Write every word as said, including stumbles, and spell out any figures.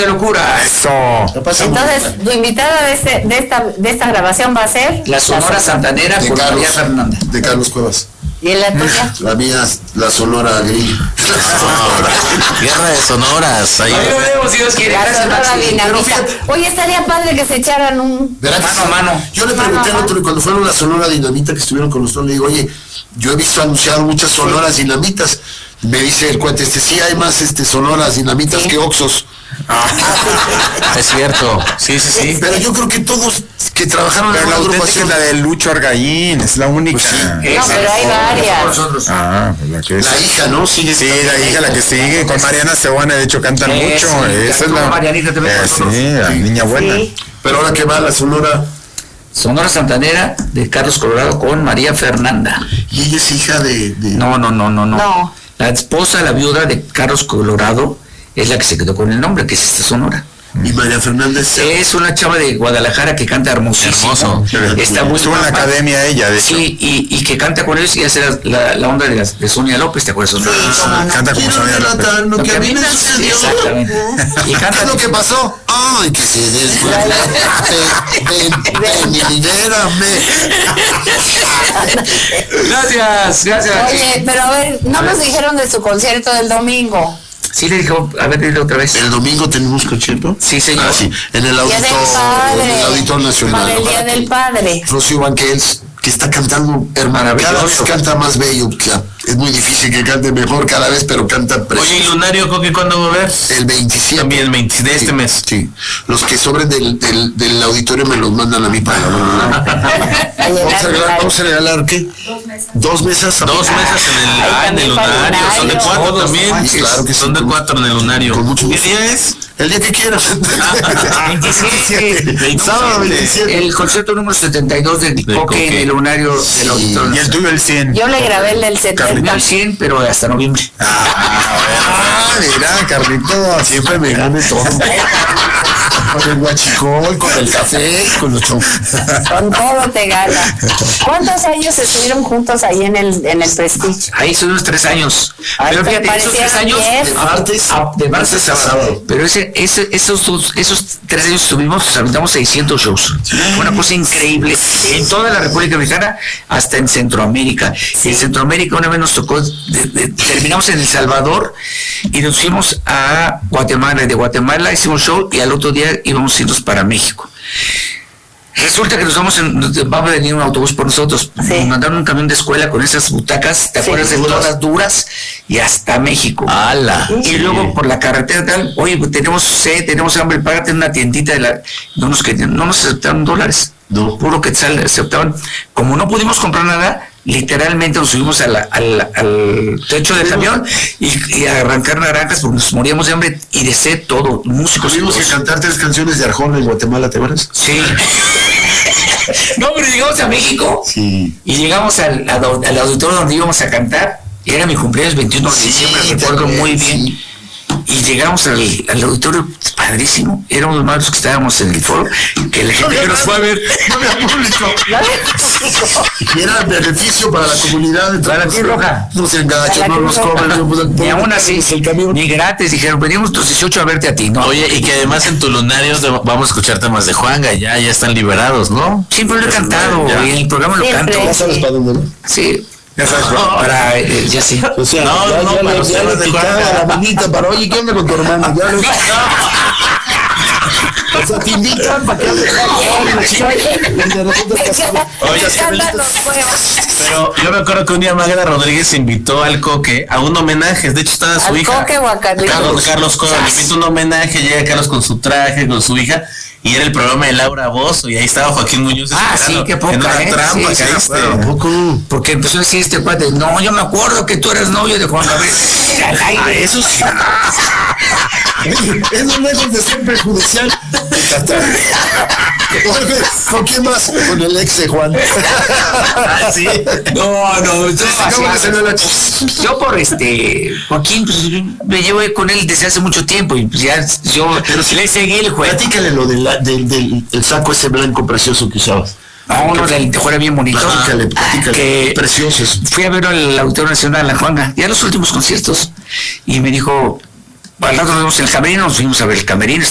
de locura. Eso. Entonces, tu invitada de, este, de, esta, de esta grabación va a ser La Sonora Santanera con María Fernanda. De Carlos Cuevas. ¿Y la tuya? La mía, la Sonora Grill. Guerra de sonoras. Ahí Ahí lo vemos, si Dios quiere. La Sonora Maxi. Dinamita. Oye, estaría padre que se echaran un... ¿Verdad que Mano sí? a mano. Yo le Mano pregunté a al otro, mano. cuando fueron la Sonora Dinamita que estuvieron con nosotros, le digo, oye, yo he visto anunciar muchas sonoras dinamitas. Me dice el cuate, este, sí hay más este, sonoras dinamitas Sí. que Oxos. es cierto. Sí, sí, sí. Pero yo creo que todos que trabajaron Pero en la la auténtica es agrupación, la de Lucho Argallín, es la única. Pues sí. No, pero hay varias. Nosotros. Ah, pues la que es. la hija, ¿no? Sigue Sí, estando- la hija, la que sigue, con Mariana Cebona, de hecho cantan Sí, mucho. sí, Esa es cantó la. Marianita también eh, con nosotros. sí, la niña buena. Sí. Pero ahora que va la Sonora, Sonora Santanera de Carlos Colorado con María Fernanda. y ella es hija de... de- No, no, no, no, no. No. La esposa, la viuda de Carlos Colorado, es la que se quedó con el nombre, que es esta Sonora. Y María Fernández. Es una chava de Guadalajara que canta hermosísimo. Hermoso. Está muy Estuvo en la guapa. academia ella, de hecho. Sí, y, y que canta con ellos y hace la, la, la onda de, las, de Sonia López, ¿te acuerdas? cómo no. Canta como Quiero Sonia López. relatar lo que a mí me sucedió. Exactamente. Y ¿Qué canta es lo que pasó? Ay, que se desmayó. Ven, ven, ven y libérame. Gracias, gracias. Oye, pero a ver, no nos dijeron de su concierto del domingo. Sí, le dijo, a ver, dile otra vez. El domingo tenemos concierto. Sí, señor. Ah, sí, en el Día del auditor, en Padre. el auditor nacional. Para el Día del Padre. Rocío Banquels, que está cantando, hermano, cada vez Maravilloso. canta más bello. O sea, es muy difícil que cante mejor cada vez, pero canta Oye, ¿y precioso. Lunario Coque cuándo va a ver? El veintisiete. También el veinte de este Sí, mes. Sí. Los que sobren del, del, del auditorio me los mandan a mí para. A Vamos a llenar regalar, la- vamos a regalar ¿qué? Dos mesas. Dos mesas en el, Ay, ah, en el también para lunario. Son de Lunario. cuatro Todos, también. sí, claro que sí, Son de con- cuatro en el lunario. con mucho ¿Qué gusto. día es? El día que quieras. veintisiete. Sábado veintisiete. El concierto número setenta y dos del De Coque Coque. en el lunario del auditorio. Y el tuyo el cien. Yo le grabé el del setenta. Terminó el cien, pero hasta noviembre. Ah, mira, Carlito, siempre me gane todo. Con el guachicol, con el café, con los chocos. Con todo te gana. ¿Cuántos años estuvieron juntos ahí en el, en el Prestige? Ahí son unos tres años. Ay, Pero te fíjate, esos tres parecieron años. diez. De martes a- de martes a sábado. Pero ese, ese, esos, dos, esos tres años estuvimos, nos aventamos seiscientos shows. Fue una cosa increíble. En toda la República Mexicana, hasta en Centroamérica. Y en Centroamérica una vez nos tocó, de- de- terminamos en El Salvador y nos fuimos a Guatemala. De Guatemala hicimos show y al otro día íbamos a irnos para México. Resulta que nos vamos en, nos- va a venir un autobús por nosotros. Sí. Nos mandaron un camión de escuela con esas butacas, ¿te Sí. acuerdas de todas duras? Y hasta México. ¡Hala! Y luego por la carretera tal, oye, pues tenemos sed, tenemos hambre, págate en una tiendita de la. No nos querían, no nos aceptaron dólares. No. Puro quetzal aceptaban. Como no pudimos comprar nada, literalmente nos subimos a la- al, al techo del camión y, y a arrancar naranjas porque nos moríamos de hambre y de sed todo. Músicos y Tuvimos que todo. cantar tres canciones de Arjona en Guatemala, ¿te acuerdas? Sí. No, pero llegamos a México Sí. y llegamos al, al, al auditorio donde íbamos a cantar. Y era mi cumpleaños veintiuno de diciembre, Sí, recuerdo también, muy bien. sí. Y llegamos al, al auditorio, padrísimo. Éramos los malos que estábamos en el foro, que la gente que nos fue a ver. No había público. Y era beneficio para la comunidad. Para la Cruz Roja. No sean gachos, Para la no Cruz nos Roja. cobren. no, pues, Ni aún así, el camión. ni gratis. Dijeron, venimos los dieciocho a verte a ti, ¿no? Oye, y que además en tu lunario te- vamos a escuchar temas de Juanga, ya, ya están liberados, ¿no? Siempre lo he cantado Ya. y en el programa lo Siempre. canto. Ya sabes para dónde, ¿no? Sí. Ya sabes, para, eh, ya sí. O sea, No, ya, no, ya, para le- los ya temas le de picaba Juanga. la manita para, oye, ¿qué onda con tu hermano? Ya lo... O sea, te invitan para que hables. Oye, Cantan los huevos. Pero yo me acuerdo que un día Magda Rodríguez invitó al Coque a un homenaje, de hecho estaba su ¿Al hija. Coque o a Carlitos? Carlos, Carlos Coque, le invitó un homenaje, llega Carlos con su traje, con su hija, y era el programa de Laura Bozzo, y ahí estaba Joaquín Muñoz Ah, esperando. sí, qué poca, en una ¿eh? trampa Sí, sí, caíste. me acuerdo. Poco. Porque empezó a decir este cuate, no, yo me acuerdo que tú eres novio de Juan Gabriel. Al aire. Ah, eso sí. Eso lejos de ser perjudicial. ¿Con quién más? Con el ex de Juan. Ah, sí. No, no, yo, ¿Cómo que se ve la yo por este Joaquín, pues yo me llevo con él desde hace mucho tiempo y pues ya yo Pero si le seguí el juego. Platícale lo de la- del, del el saco ese blanco precioso que usabas. No, uno del de fuera bien bonito. Platícale, platícale. Que Preciosos. fui a ver al Auditorio Nacional, a Juanga, ya los últimos conciertos, y me dijo, al rato nos vemos en el camerino, nos fuimos a ver el camerino.